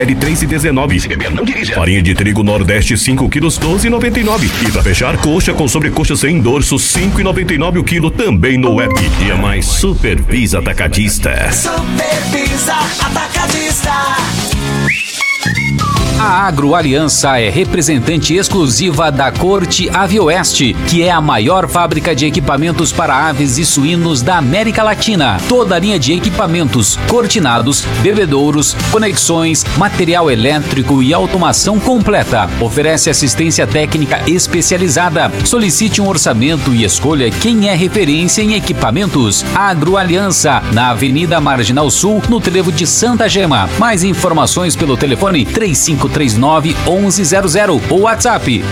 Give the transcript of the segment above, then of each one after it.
3,19. Se beber, não dirija. Farinha de trigo Nordeste 5 quilos 12,99. E pra fechar, coxa com sobrecoxa sem dorso 5,99 o quilo também no app. E a mais Super Pisa Atacadista. Super Pisa Atacadista. A Agroaliança é representante exclusiva da Corte Avioeste, que é a maior fábrica de equipamentos para aves e suínos da América Latina. Toda a linha de equipamentos, cortinados, bebedouros, conexões, material elétrico e automação completa. Oferece assistência técnica especializada. Solicite um orçamento e escolha quem é referência em equipamentos. Agroaliança, na Avenida Marginal Sul, no trevo de Santa Gema. Mais informações pelo telefone 3539-1100 ou WhatsApp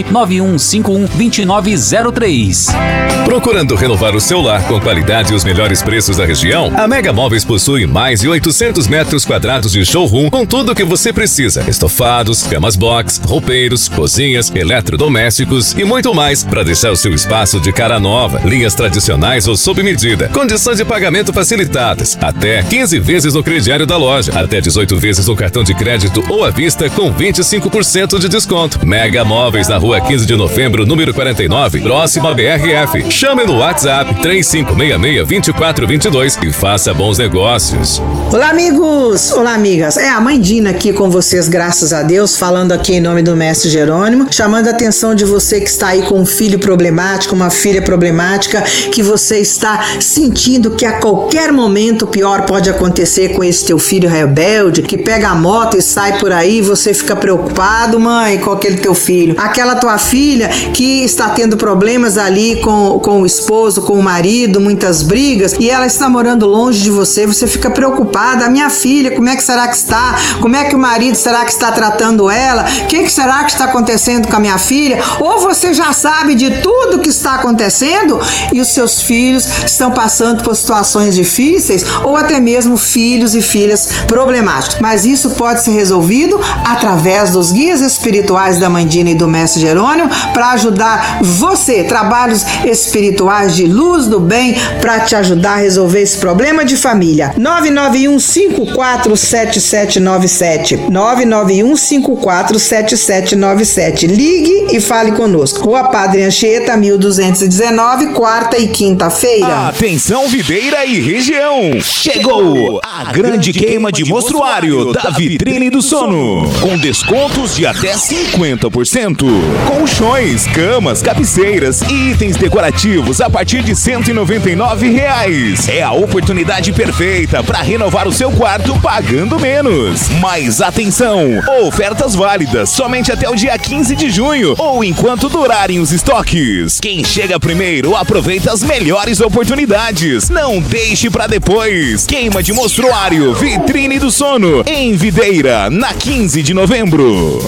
99151-2903. Procurando renovar o seu lar com qualidade e os melhores preços da região? A Mega Móveis possui mais de 800 metros quadrados de showroom com tudo o que você precisa. Estofados, camas box, roupeiros, cozinhas, eletrodomésticos e muito mais para deixar o seu espaço de cara nova. Linhas tradicionais ou sob medida. Condições de pagamento facilitadas. Até 15 vezes no crediário da loja. Até 18 vezes no cartão de crédito ou à vista com 25% de desconto. Mega Móveis na rua 15 de novembro, número 49, próximo à BRF. Chame no WhatsApp 3566-2422 e faça bons negócios. Olá, amigos! Olá, amigas! É a mãe Dina aqui com vocês, graças a Deus, falando aqui em nome do Mestre Jerônimo, chamando a atenção de você que está aí com um filho problemático, uma filha problemática, que você está sentindo que a qualquer momento o pior pode acontecer com esse teu filho rebelde, que pega a moto e sai por aí, você fica preocupado, mãe, com aquele teu filho. Aquela tua filha que está tendo problemas ali com o esposo, com o marido, muitas brigas, e ela está morando longe de você, você fica preocupada. A minha filha, como é que será que está? Como é que o marido será que está tratando ela? O que será que está acontecendo com a minha filha? Ou você já sabe de tudo que está acontecendo e os seus filhos estão passando por situações difíceis, ou até mesmo filhos e filhas problemáticos. Mas isso pode ser resolvido através dos guias espirituais da Mãe Dina e do Mestre Jerônimo para ajudar você, trabalhos espirituais de luz do bem para te ajudar a resolver esse problema de família. 991547797 991547797. Ligue e fale conosco. Rua Padre Anchieta, 1219, quarta e quinta-feira. Atenção, Videira e região! Chegou a grande queima de mostruário da Vitrine do Sono, com descontos de até 50%. Colchões, camas, cabeceiras e itens decorativos a partir de R$199. É a oportunidade perfeita para renovar o seu quarto pagando menos. Mas atenção, ofertas válidas somente até o dia 15 de junho ou enquanto durarem os estoques. Quem chega primeiro aproveita as melhores oportunidades. Não deixe para depois. Queima de mostruário Vitrine do Sono em Videira, na 15 de novembro.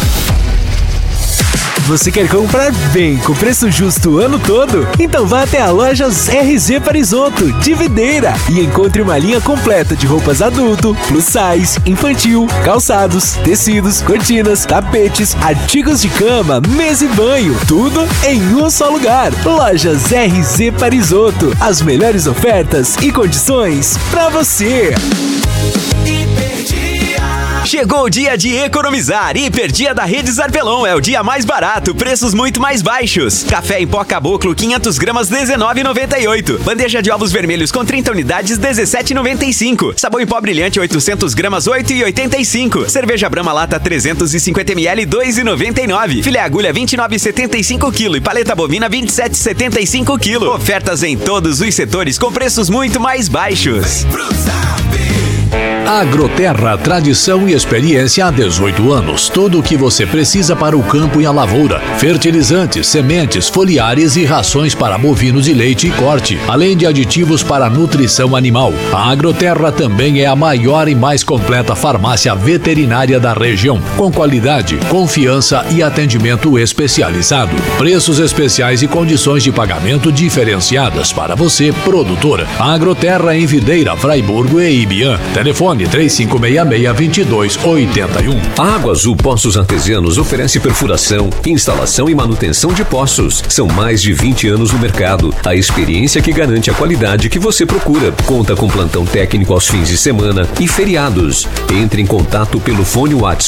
Você quer comprar bem, com preço justo o ano todo? Então vá até a Lojas RZ Parisoto, de Videira, e encontre uma linha completa de roupas adulto, plus size, infantil, calçados, tecidos, cortinas, tapetes, artigos de cama, mesa e banho, tudo em um só lugar. Lojas RZ Parisoto, as melhores ofertas e condições para você. Chegou o dia de economizar. Hiperdia da Rede Zarpelon é o dia mais barato, preços muito mais baixos. Café em pó Caboclo 500 gramas R$19,98. Bandeja de ovos vermelhos com 30 unidades R$17,95. Sabão em pó brilhante 800 gramas R$8,85. Cerveja Brahma lata 350 ml R$2,99. Filé agulha 29,75 kg e paleta bovina 27,75 kg. Ofertas em todos os setores com preços muito mais baixos. Agroterra, tradição e experiência há 18 anos. Tudo o que você precisa para o campo e a lavoura. Fertilizantes, sementes, foliares e rações para bovinos de leite e corte, além de aditivos para nutrição animal. A Agroterra também é a maior e mais completa farmácia veterinária da região, com qualidade, confiança e atendimento especializado. Preços especiais e condições de pagamento diferenciadas para você, produtor. A Agroterra em Videira, Fraiburgo e Ibiã. Telefone Fone 3566-2281. A Água Azul Poços Artesianos oferece perfuração, instalação e manutenção de poços. São mais de 20 anos no mercado. A experiência que garante a qualidade que você procura. Conta com plantão técnico aos fins de semana e feriados. Entre em contato pelo fone WhatsApp